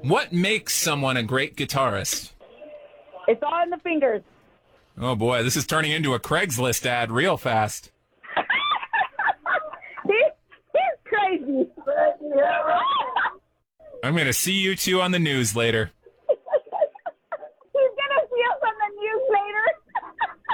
What makes someone a great guitarist? It's all in the fingers. Oh boy, this is turning into a Craigslist ad real fast. He's crazy. I'm going to see you two on the news later.